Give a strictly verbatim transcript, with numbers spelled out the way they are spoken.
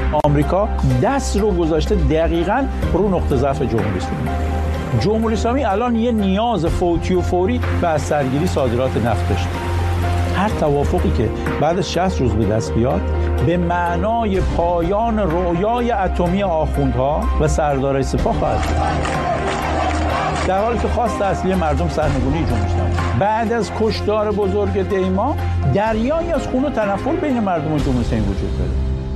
آمریکا دست رو گذاشته دقیقاً رو نقطه ضعف جمهوری اسلامی. جمهوری اسلامی الان یه نیاز فوتی و فوری به از سرگیری صادرات نفت داشته. هر توافقی که بعد از شصت روز به دست بیاد به معنای پایان رویای اتمی آخوندها و سردارای سپاه خواهد بود. در حالی که خواست اصلی مردم سرنگونی جمهوری اسلامی. بعد از کشتار بزرگ دیما دریایی از خون و تنفر بین مردم و جمهوری اسلامی وجود داره.